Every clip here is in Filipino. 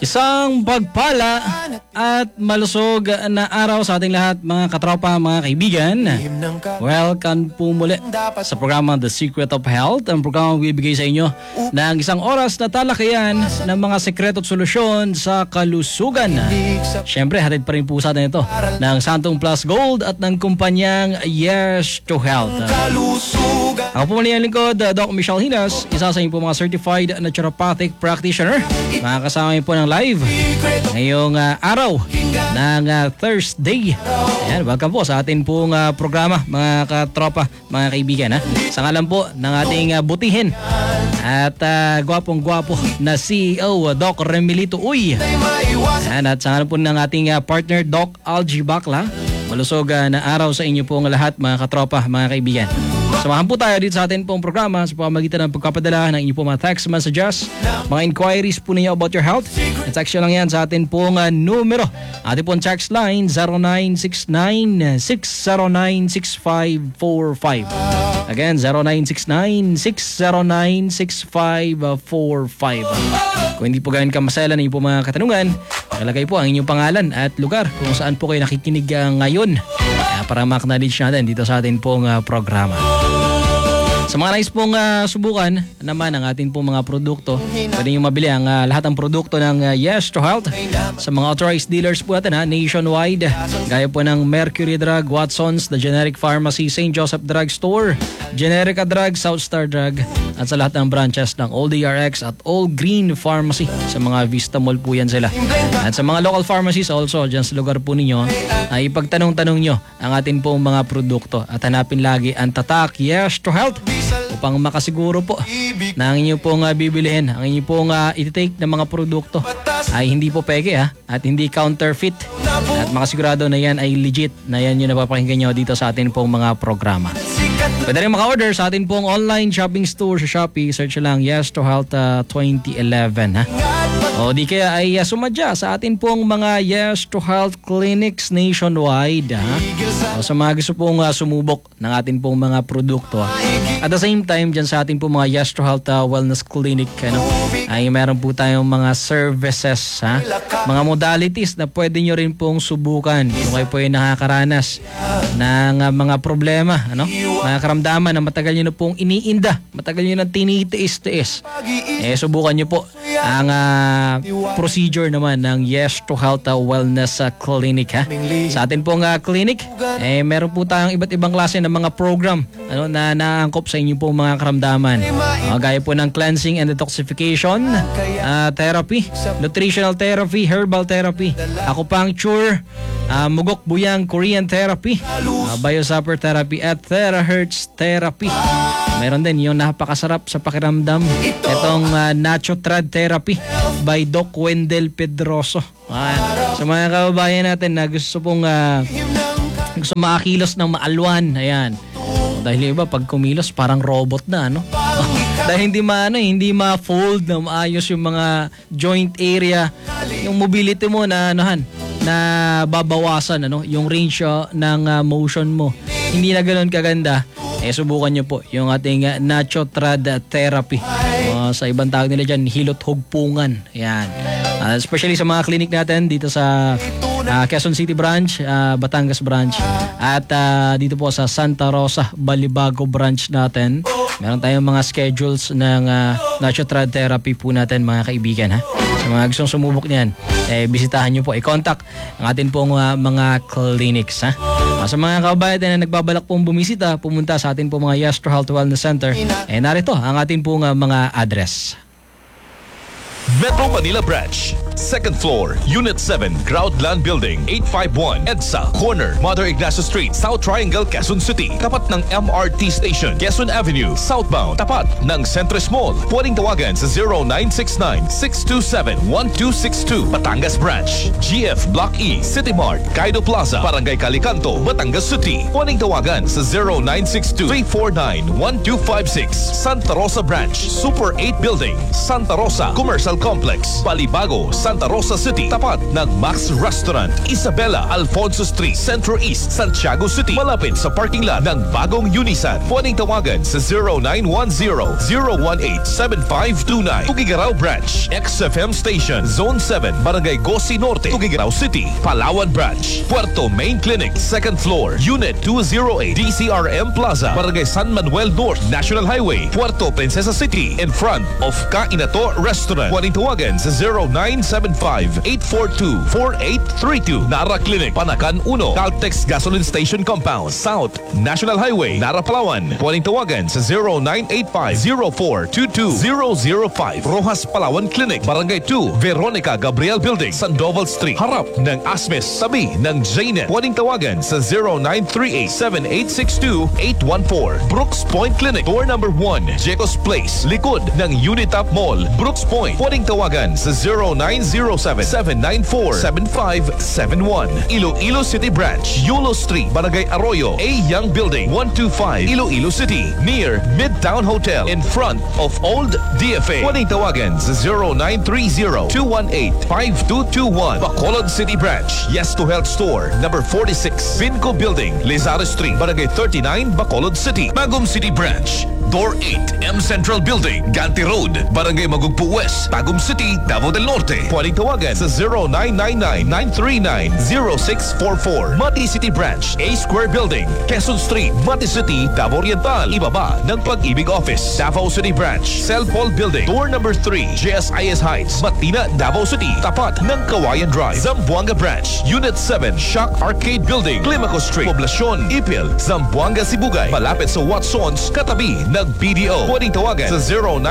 Isang pagpala at malusog na araw sa ating lahat, mga katropa, mga kaibigan. Welcome po muli sa programa The Secret of Health. Ang programa bibigay sa inyo ng isang oras na talakayan ng mga sekreto at solusyon sa kalusugan. Siyempre, hatid pa rin po sa atin ito ng Santong Plus Gold at ng kumpanyang Yes to Health. Ako po muli ang lingkod, Doc Michelle Hinas, isa sa inyo po mga certified naturopathic practitioner. Makakasama po ng live ngayong araw ng Thursday. Ayan, welcome po sa atin pong programa, mga katropa, mga kaibigan. Sa ngalan po ng ating butihin at gwapong-gwapo na CEO, Doc Remilito Uy. Ayan, at sa ngalan po ng ating partner, Doc Algie Bacla. Malusog na araw sa inyo pong lahat, mga katropa, mga kaibigan. Samahan po tayo dito sa atin pong programa sa pamamagitan ng pagpapadala ng inyong pong mga text messages, mga inquiries po ninyo about your health. Text lang yan sa atin pong numero. Ating pong text line 0969-609-6545. Again, 0969-609-6545. Kung hindi po ganyan kamasalan ng inyong pong mga katanungan, nakalagay po ang inyong pangalan at lugar kung saan po kayo nakikinig ngayon para ma-acknowledge natin dito sa atin pong programa. Sa mga nais pong subukan naman ang ating pong mga produkto, pwede nyo mabili ang lahat ng produkto ng Yes to Health sa mga authorized dealers po natin nationwide. Gaya po ng Mercury Drug, Watson's, The Generic Pharmacy, St. Joseph Drug Store, Generica Drug, South Star Drug, at sa lahat ng branches ng All DRX at All Green Pharmacy. Sa mga Vista Mall po yan sila. At sa mga local pharmacies also, dyan sa lugar po ninyo, ipagtanong-tanong nyo ang ating pong mga produkto at hanapin lagi ang tatak Yes to Health upang makasiguro po na ang inyo pong bibilihin, ang inyo pong iti-take ng mga produkto ay hindi po peke at hindi counterfeit at makasigurado na yan ay legit, na yan yung napapakinggan nyo dito sa atin pong mga programa. Pwede rin maka-order sa atin pong online shopping store sa Shopee. Search lang Yes to Health 2011 o di kaya ay sumadya sa atin pong mga Yes to Health clinics nationwide o sa mga gusto pong sumubok ng atin pong mga produkto. At the same time, dyan sa ating pong mga Yes to Health Wellness Clinic ay meron po tayong mga services, mga modalities na pwede nyo rin pong subukan kung kayo po ay nakakaranas ng mga problema, mga karamdaman na matagal nyo na pong iniinda, matagal nyo na tinitiis-tiis. Subukan nyo po ang procedure naman ng Yes to Health Wellness Clinic. Sa atin pong clinic, meron po tayong iba't ibang klase ng mga program na naangkop sa inyo pong mga karamdaman. Gaya po ng cleansing and detoxification therapy, nutritional therapy, herbal therapy, acupuncture, mugok buyang Korean therapy, biosupper therapy at terahertz therapy. Meron din yung napakasarap sa pakiramdam, itong Nachotrad therapy by Doc Wendell Pedroso. Sa mga kababayan natin na gusto pong gusto makakilos ng maalwan, ayan. Dahil iba pag kumilos parang robot na, dahil hindi ma-fold na maayos yung mga joint area, yung mobility mo na na babawasan yung range ng motion mo. Hindi na ganoon kaganda. Subukan nyo po yung ating Nachotrad therapy. Sa ibang tawag nila dyan, hilot hugpungan. Ayan. Especially sa mga clinic natin dito sa Quezon City branch, Batangas branch, at dito po sa Santa Rosa, Balibago branch natin. Meron tayong mga schedules ng Nachotrad therapy po natin, mga kaibigan. Sa mga gustong sumubok niyan, bisitahan nyo po, i-contact ang atin pong mga clinics. Sa mga kababayan na nagbabalak pong bumisita, pumunta sa atin pong mga Yes to Health Wellness Center, narito ang atin pong mga address. Metro Manila Branch, 2nd floor, Unit 7, Groundland Building, 851 EDSA, corner, Mother Ignacio Street, South Triangle, Quezon City. Tapat ng MRT Station, Quezon Avenue, southbound. Tapat ng Centris Mall. Pwedeng tawagan sa 0969-627-1262. Batangas Branch, GF Block E, City Mart, Kaido Plaza, Barangay Calicanto, Batangas City. Pwedeng tawagan sa 0962-349-1256. Santa Rosa Branch, Super 8 Building, Santa Rosa, Commercial Complex, Balibago, Santa Rosa City, tapat ng Max Restaurant, Isabela, Alfonso Street, Centro East, Santiago City, malapit sa parking lot ng bagong Unisan. Pwedeng tawagan sa 0910-018-7529. Tugigaraw Branch, XFM Station, Zone 7, Barangay Gosi Norte, Tugigaraw City, Palawan Branch, Puerto Main Clinic, 2nd floor, Unit 208, DCRM Plaza, Barangay San Manuel North, National Highway, Puerto Princesa City, in front of Kainato Restaurant. Pwedeng tawagan sa 0975-842-4832. Nara Clinic, Panakan 1, Caltex Gasoline Station Compound, South, National Highway, Nara, Palawan. Pwedeng tawagan sa 0985-0422-005. Rojas Palawan Clinic, Barangay 2, Veronica Gabriel Building, Sandoval Street, harap ng Asmes, sabi ng Jnet. Pwedeng tawagan sa 0938-7862-814. Brooks Point Clinic, door number 1, Jecos Place, likod ng Unitap Mall, Brooks Point. Pwedeng tawagan sa 0907-794-7571. Iloilo City Branch, Yulo Street, Barangay Arroyo, A. Young Building, 125, Iloilo City, near Midtown Hotel, in front of Old DFA. Pwedeng tawagan sa 0930-218-5221. Bacolod City Branch, Yes to Health Store, number 46, Vinco Building, Lizares Street, Barangay 39, Bacolod City. Magum City Branch, Door 8, M Central Building, Ganti Road, Barangay Magugpo West, Tagum City, Davao del Norte. Pwedeng tawagan sa 0999-939-0644. Mati City Branch, A Square Building, Quezon Street, Mati City, Davao Oriental, ibaba ng Pag-ibig Office. Davao City Branch, Cell Paul Building, door number 3, JSIS Heights, Matina, Davao City, tapat ng Kawayan Drive. Zamboanga Branch, Unit 7, Shock Arcade Building, Climaco Street, Poblacion, Ipil, Zamboanga, Sibugay, malapit sa Watsons, katabi ng BDO. Pwedeng tawagan sa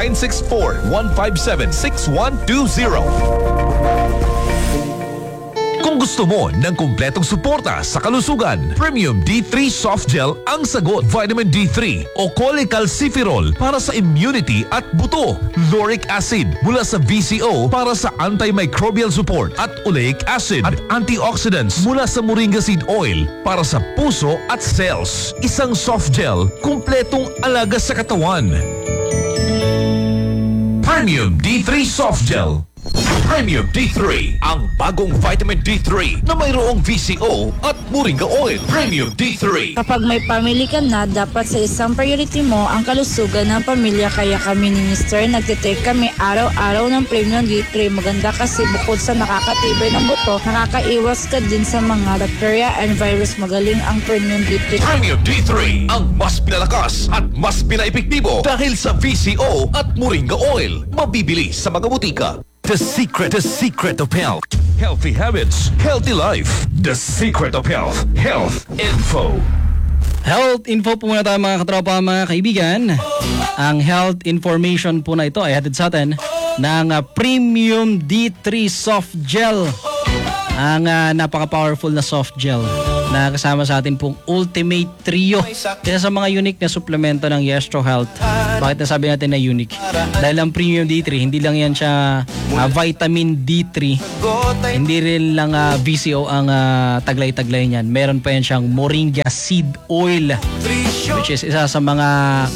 0964-157-6120. Kung gusto mo ng kumpletong suporta sa kalusugan, Premium D3 Soft Gel ang sagot. Vitamin D3 o cholecalciferol para sa immunity at buto. Lauric acid mula sa VCO para sa antimicrobial support at oleic acid at antioxidants mula sa moringa seed oil para sa puso at cells. Isang soft gel, kumpletong alaga sa katawan. Premium D3 Soft Gel. Premium D3, ang bagong vitamin D3 na mayroong VCO at moringa oil. Premium D3. Kapag may family ka na, dapat sa isang priority mo ang kalusugan ng pamilya. Kaya kami ni Mr. nagtitake kami araw-araw ng Premium D3. Maganda kasi bukod sa nakakatibay ng buto, nakakaiwas ka din sa mga bacteria and virus. Magaling ang Premium D3. Premium D3, ang mas pinalakas at mas pinaepektibo dahil sa VCO at moringa oil. Mabibili sa mga butika. The secret of health. Healthy habits, healthy life. The secret of health. Health info. Health info po muna tayo mga katropa, mga kaibigan. Ang health information po na ito ay hatid sa atin ng Premium D3 Soft Gel. Ang napaka-powerful na soft gel na kasama sa atin pong Ultimate Trio. Isa sa mga unique na suplemento ng Yestro Health. Bakit nasabi natin na unique? Dahil ang Premium D3, hindi lang yan siya vitamin D3. Hindi rin lang VCO ang taglay-taglay niyan. Meron pa yan siyang moringa seed oil, which is isa sa mga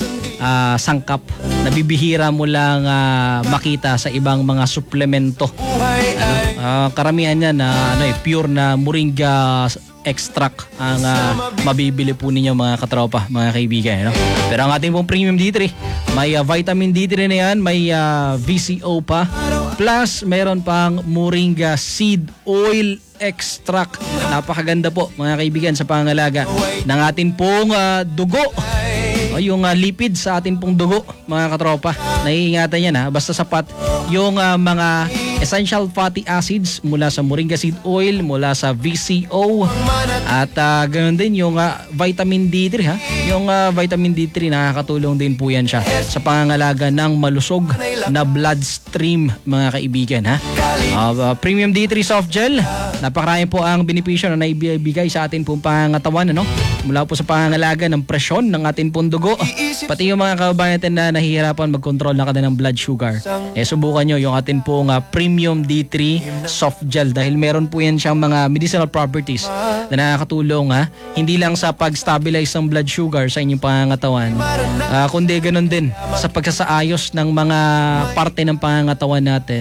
sangkap na bibihira mo lang makita sa ibang mga suplemento. Karamihan yan na pure na moringa extract ang mabibili po ninyo mga katropa, mga kaibigan. Pero ang ating pong Premium D3, may vitamin D3 na yan, may VCO pa, plus meron pang moringa seed oil extract. Napakaganda po mga kaibigan sa pangalaga ng ating pong dugo. Yung lipid sa atin pong dugo, mga katropa, naiingatan yan basta sapat yung mga essential fatty acids mula sa moringa seed oil, mula sa VCO, at ganoon din yung vitamin D3 yung vitamin D3, nakakatulong din po yan siya sa pangangalaga ng malusog na bloodstream, mga kaibigan. Premium D3 Soft Gel, napakarami po ang benepisyo na naibigay sa atin pong pangangatawan, mula po sa pangangalaga ng presyon ng atin pong dugo, pati yung mga kababayan natin na nahihirapan mag-control na kanilang blood sugar. Subukan nyo yung atin pong Premium D3 Soft Gel dahil meron po yan siyang mga medicinal properties na nakakatulong hindi lang sa pag-stabilize ng blood sugar sa inyong pangangatawan, kundi ganun din sa pagsasaayos ng mga parte ng pangangatawan natin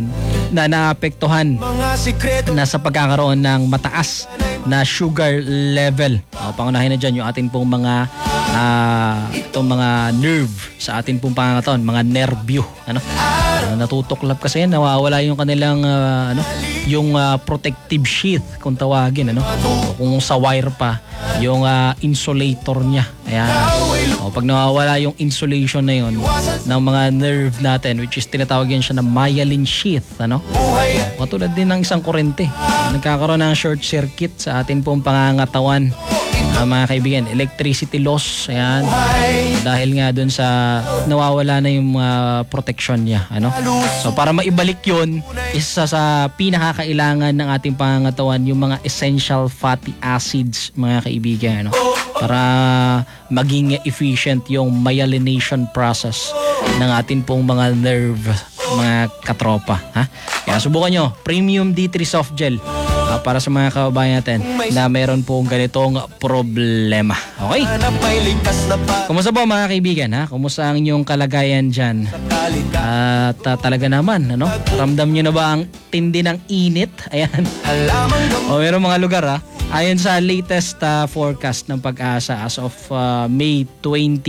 na naapektuhan na sa pagkakaroon ng mataas na sugar level. Pangunahin na dyan yung atin pong mga itong mga nerve sa atin pong pangangatawan, mga nerbyo. Natutuklap kasi yan, nawawala yung kanilang yung protective sheath kung tawagin, o kung sa wire pa yung insulator niya. Ayan. Pag nawawala yung insulation na yun ng mga nerve natin, which is tinatawag yan siya na myelin sheath, katulad din ng isang kurente, nagkakaroon ng short circuit sa atin pong pangangatawan. Mga kaibigan, electricity loss, ayan, dahil nga dun sa nawawala na yung protection niya, So para maibalik yun, isa sa pinakakailangan ng ating pangangatawan yung mga essential fatty acids, mga kaibigan, para maging efficient yung myelination process ng ating pong mga nerve, mga katropa, Kaya subukan nyo, Premium D3 Soft Gel, para sa mga kababayan natin na mayroon pong ganitong problema. Okay? Kumusta po mga kaibigan? Kumusta ang inyong kalagayan dyan? At talaga naman, ramdam nyo na ba ang tindi ng init? Ayan. Mayroon mga lugar, ayon sa latest forecast ng Pag-asa as of May 20,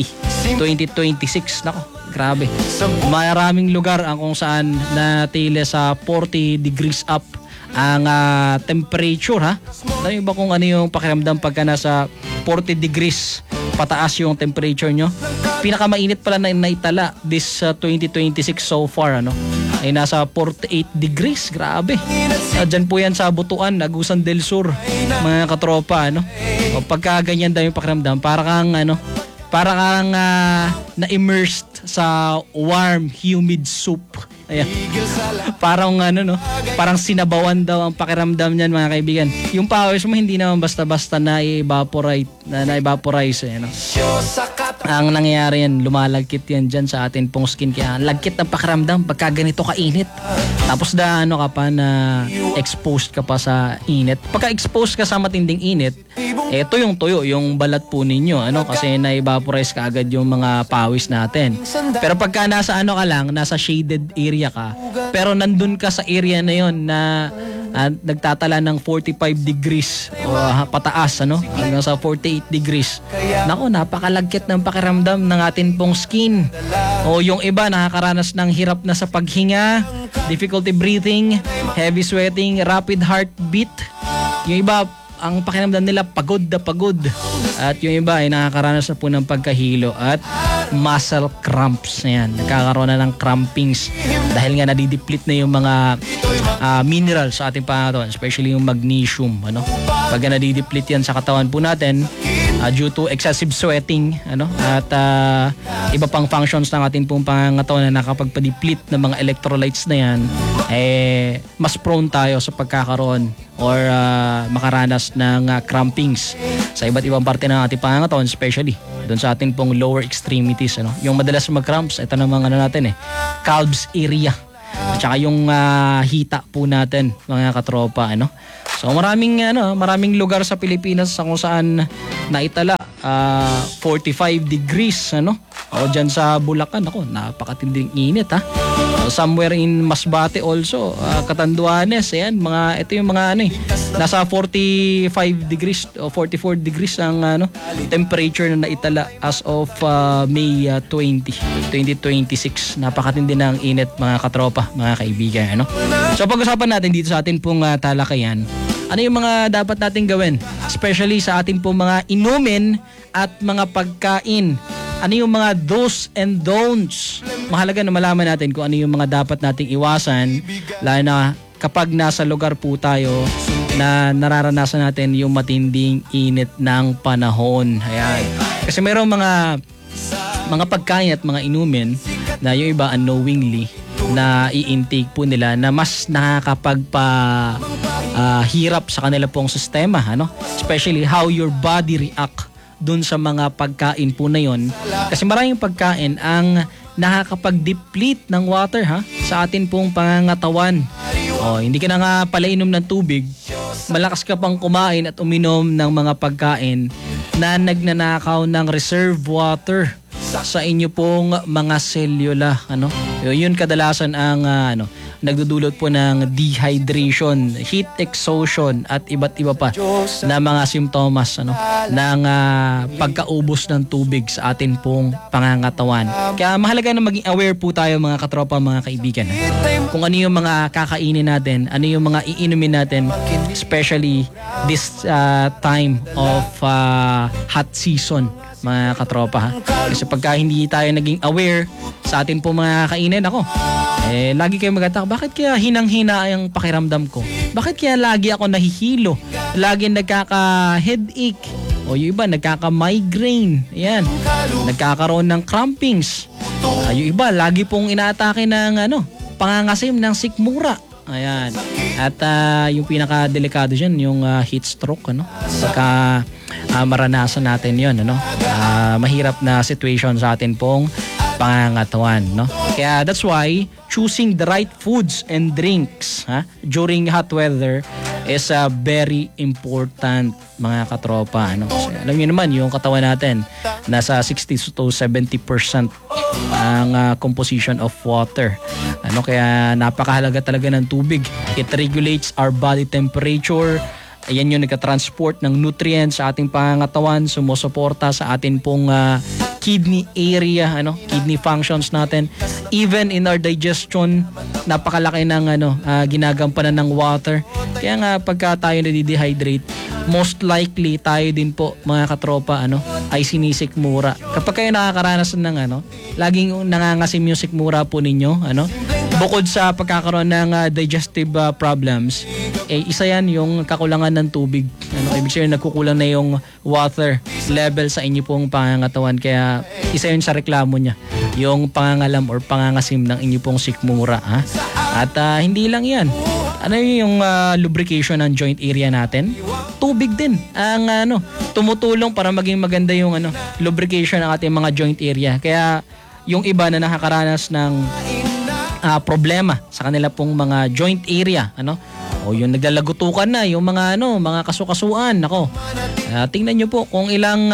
2026. Nako, grabe. Maraming lugar ang kung saan natili sa 40 degrees up ang temperature, Alam niyo ba kung ano yung pakiramdam pagka nasa 40 degrees pataas yung temperature nyo? Pinakamainit pala na naitala this 2026 so far, ay nasa 48 degrees. Grabe. Dyan po yan sa Butuan, Agusan del Sur, mga katropa, O pagka ganyan daw yung pakiramdam, para kang na-immersed sa warm, humid soup. Ayan. Parang parang sinabawan daw ang pakiramdam niyan, mga kaibigan. Yung pawis mo hindi naman basta-basta na-evaporize, Ang nangyayari yan, lumalagkit yan dyan sa atin pong skin. Kaya lagkit ng pakiramdam pagka ganito kainit. Tapos ka pa na exposed ka pa sa init. Pagka exposed ka sa matinding init, eto yung tuyo, yung balat po ninyo, kasi na-evaporize ka agad yung mga pawis natin. Pero pagka nasa ka lang, nasa shaded area ka, pero nandun ka sa area na yon na nagtatala ng 45 degrees pataas, hanggang sa 48 degrees. Nako, napakalagkit ng pakiramdam ng atin pong skin. O yung iba nakakaranas ng hirap na sa paghinga, difficulty breathing, heavy sweating, rapid heartbeat. Yung iba, ang pakiramdam nila pagod na pagod. At yung iba ay nakakaranas na po ng pagkahilo at muscle cramps. Ayan, nagkakaroon na ng crampings dahil nga nadideplete na yung mga minerals sa ating pangatawan, especially yung magnesium. Pag nadideplete yan sa katawan po natin due to excessive sweating, at iba pang functions ng ating pong pangatawan na nakapagpa-deplete ng mga electrolytes na yan, mas prone tayo sa pagkakaroon or makaranas ng crampings sa iba't ibang parte ng ating pangatawan, especially doon sa ating pong lower extremities. Yung madalas mag-cramps, ito namang natin calves area, at saka yung hita po natin, mga katropa. So maraming lugar sa Pilipinas sa kung saan naitala 45 degrees, o dyan sa Bulacan, napakatinding init, somewhere in Masbate also, Catanduanes, ayan, ito yung mga nasa 45 degrees o 44 degrees ang temperature na naitala as of May 20, 2026. Napakatindi na ang init, mga katropa, mga kaibigan. So pag-usapan natin dito sa atin pong talakayan, ano yung mga dapat natin gawin, especially sa atin pong mga inumin at mga pagkain. Ano yung mga do's and don'ts? Mahalaga na malaman natin kung ano yung mga dapat nating iwasan, lalo na kapag nasa lugar po tayo na nararanasan natin yung matinding init ng panahon. Ayan. Kasi mayroong mga pagkain at mga inumin na yung iba unknowingly na i-intake po nila na mas nakakapagpa-hirap sa kanila pong sistema, especially how your body react dun sa mga pagkain po na yon. Kasi maraming pagkain ang nakakapag-deplete ng water sa atin pong pangangatawan. Hindi ka na nga pala inom ng tubig, malakas ka pang kumain at uminom ng mga pagkain na nagnanakaw ng reserve water sa inyo pong mga selula. Yun kadalasan ang nagdudulot po ng dehydration, heat exhaustion at iba't iba pa na mga simptomas ng pagkaubos ng tubig sa atin pong pangangatawan. Kaya mahalaga na maging aware po tayo mga katropa, mga kaibigan, kung ano yung mga kakainin natin, ano yung mga iinumin natin, especially this time of hot season, mga katropa. Kasi pagka hindi tayo naging aware sa atin po mga kainin, lagi kayo magtataka, bakit kaya hinang-hina ang pakiramdam ko? Bakit kaya lagi ako nahihilo? Lagi nagkaka-headache. O yung iba, nagkaka-migraine. Ayan. Nagkakaroon ng crampings. Yung iba, lagi pong inaatake ng pangangasim ng sikmura. Ayan. At yung pinaka-delikado dyan, yung heat stroke. Saka maranasan natin yun. Mahirap na situation sa atin pong pangangatawan. Kaya that's why choosing the right foods and drinks during hot weather is very important, mga katropa. Kasi alam niyo naman, yung katawan natin, nasa 60 to 70% ang composition of water. Kaya napakahalaga talaga ng tubig. It regulates our body temperature. Ayan yung nagka-transport ng nutrients sa ating pangangatawan, sumusuporta sa atin pong kidney area, kidney functions natin. Even in our digestion, napakalaki ng ginagampanan ng water. Kaya nga pagka tayo nadidehydrate, most likely tayo din po, mga katropa, ay sinisikmura. Kapag kayo nakakaranas ng laging nangangasim yung sikmura po ninyo, bukod sa pagkakaroon ng digestive problems, isa yan yung kakulangan ng tubig. Ibig sabihin, nagkukulang na yung water level sa inyo pong pangangatawan. Kaya isa yun sa reklamo niya, yung pangangalam or pangangasim ng inyo pong sikmura. At hindi lang yan. Yung lubrication ng joint area natin? Tubig din ang tumutulong para maging maganda yung lubrication ng ating mga joint area. Kaya yung iba na nakakaranas ng problema sa kanila pong mga joint area, o yung naglalagutukan na, yung mga mga kasukasuan, tingnan nyo po kung ilang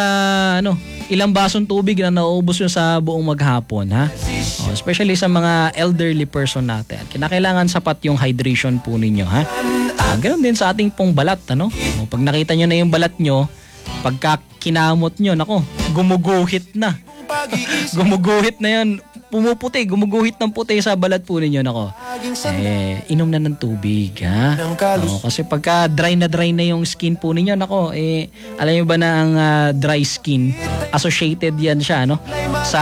basong tubig na nauubos nyo sa buong maghapon, especially sa mga elderly person natin. Kinakailangan sapat yung hydration po ninyo, Ganun din sa ating pong balat, pag nakita nyo na yung balat nyo, pagka kinamot nyo, gumuguhit na. Gumuguhit na yan. Pumuputi, gumuguhit ng puti sa balat po ninyo, inom na ng tubig, kasi pagka dry na yung skin po ninyo, alam nyo ba na ang dry skin, associated yan siya, sa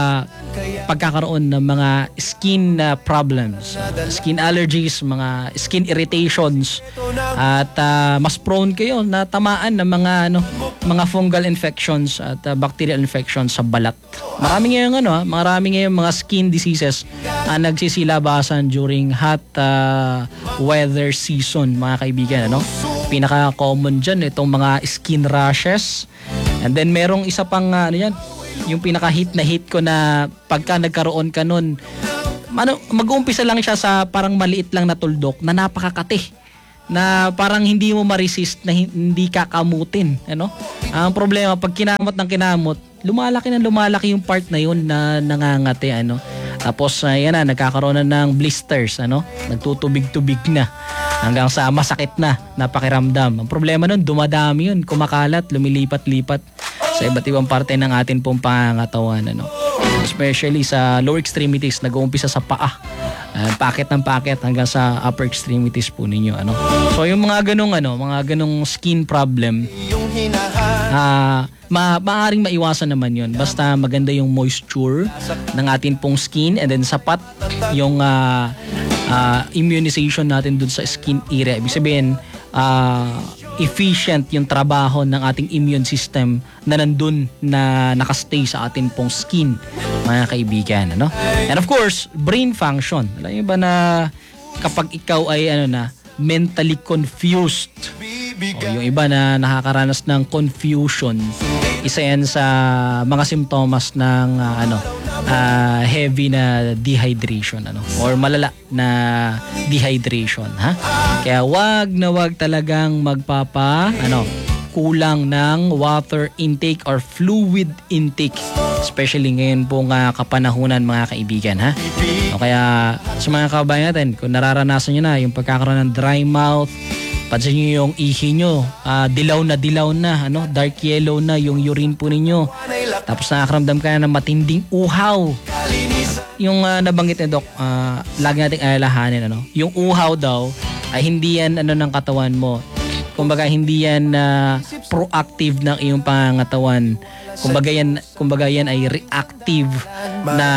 pagkakaroon ng mga skin problems, skin allergies, mga skin irritations, at mas prone kayo na tamaan ng mga fungal infections at bacterial infections sa balat. Marami ngayong mga skin diseases nagsisilabasan during hot weather season, mga kaibigan. Pinaka-common dyan itong mga skin rashes, and then merong isa pang yung pinaka-hit na hit ko na pagka nagkaroon ka nun, mag-uumpisa lang siya sa parang maliit lang na tuldok na napakakati, na parang hindi mo ma-resist, na hindi kakamutin. Ang problema, pag kinamot ng kinamot, lumalaki yung part na yun na nangangati. Tapos yan na, nagkakaroon na ng blisters, nagtutubig-tubig na hanggang sa masakit na pakiramdam. Ang problema nun, dumadami yun, kumakalat, lumilipat-lipat sa iba't ibang parte ng atin pong pangangatawan, especially sa lower extremities, nag-uumpisa sa paa, packet ng packet hanggang sa upper extremities po ninyo, So yung mga ganong skin problem, maaaring maiwasan naman yun basta maganda yung moisture ng atin pong skin, and then sapat yung immunization natin dun sa skin area. Ibig sabihin, efficient yung trabaho ng ating immune system na nandun na nakastay sa atin pong skin, mga kaibigan, And of course, brain function. Alam niyo ba na kapag ikaw ay mentally confused, o yung iba na nakakaranas ng confusion, isa yan sa mga simptomas ng heavy na dehydration, or malala na dehydration, Kaya wag talagang kulang ng water intake or fluid intake, Especially ngayon pong kapanahunan mga kaibigan ha. O kaya sa mga kababayan natin, kung nararanasan nyo na yung pagkakaroon ng dry mouth, pansin nyo yung ihi nyo, dilaw na, ano, dark yellow na yung urine po ninyo. Tapos nakakaramdam ka na ng matinding uhaw. Yung nabanggit ni Doc, lagi nating alalahanin, ano, yung uhaw daw ay hindi yan ano ng katawan mo. Kumbaga hindi yan proactive ng iyong pangangatawan. Kumbaga yan ay reactive na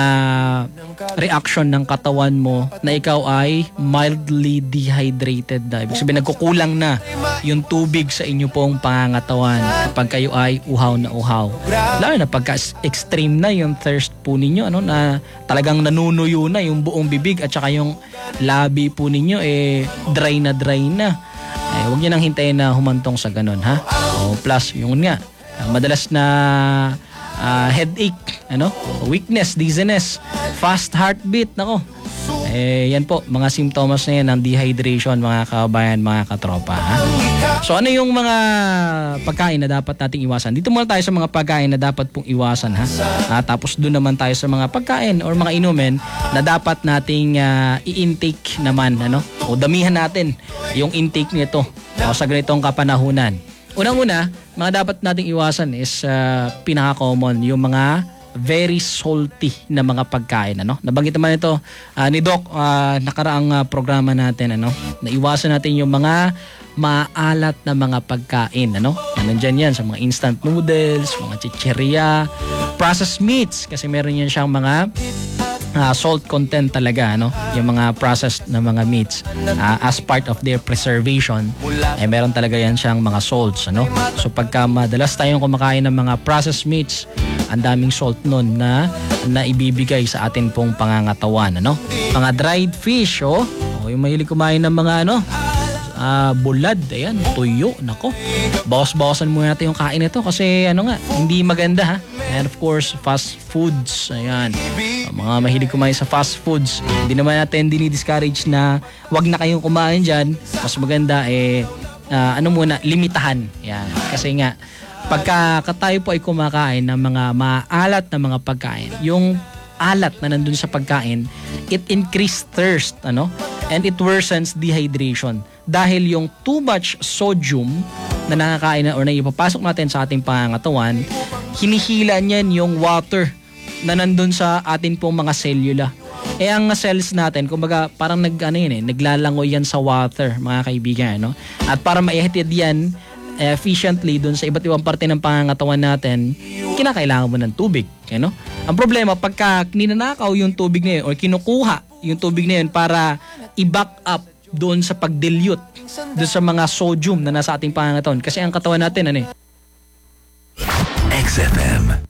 reaction ng katawan mo na ikaw ay mildly dehydrated na. Ibig sabihin nagkukulang na yung tubig sa inyo pong pangangatawan kapag kayo ay uhaw na uhaw. Lalo na pagka extreme na yung thirst po ninyo, ano, na talagang nanunuyo na yung buong bibig at saka yung labi po ninyo dry na. Huwag niyo nang hintayin na humantong sa ganun ha. Plus yung nga madalas na headache, ano, weakness, dizziness, fast heartbeat, nako. Yan po, mga simptomas na yan ng dehydration mga kabayan, mga katropa ha? So ano yung mga pagkain na dapat nating iwasan? Dito muna tayo sa mga pagkain na dapat pong iwasan ha? Tapos doon naman tayo sa mga pagkain or mga inumin na dapat nating i-intake naman, ano? O damihan natin yung intake nito sa ganitong kapanahunan. Unang-una, mga dapat nating iwasan is pinaka-common yung mga very salty na mga pagkain, ano. Nabanggit naman ito ni Doc nakaraang programa natin, ano. Naiwasan natin yung mga maalat na mga pagkain, ano. Nandiyan yan sa mga instant noodles, mga chicheria, processed meats kasi meron yan siyang mga salt content talaga, ano, yung mga processed na mga meats as part of their preservation meron talaga yan siyang mga salts, ano. So pagka madalas tayong kumakain ng mga processed meats, ang daming salt nun na ibibigay sa atin pong pangangatawan, ano. Mga dried fish, yung mahilig kumain ng mga ano, bulad, ayan, tuyo, nako. Bawas-bawasan muna natin yung kain nito kasi ano nga, hindi maganda ha. And of course, fast foods, ayan. Mga mahilig kumain sa fast foods, hindi naman natin dinidiscourage na wag na kayong kumain dyan. Mas maganda limitahan. Ayan. Kasi nga, pagka tayo po ay kumakain ng mga maalat na mga pagkain, yung alat na nandun sa pagkain, it increases thirst, ano? And it worsens dehydration. Dahil yung too much sodium na nakakain na or na ipapasok natin sa ating pangangatawan, hinihila niyan yung water na nandun sa atin pong mga cellula. Ang cells natin, kumbaga parang naglalangoy yan sa water, mga kaibigan, no? At para maihatid yan efficiently dun sa iba't ibang parte ng pangangatawan natin, kinakailangan mo ng tubig, ano? Ang problema, pagka ninanakaw yung tubig na yun or kinukuha yung tubig na yun para i-back up doon sa pag-dilute doon sa mga sodium na nasa ating pangangatawan. Kasi ang katawan natin, XFM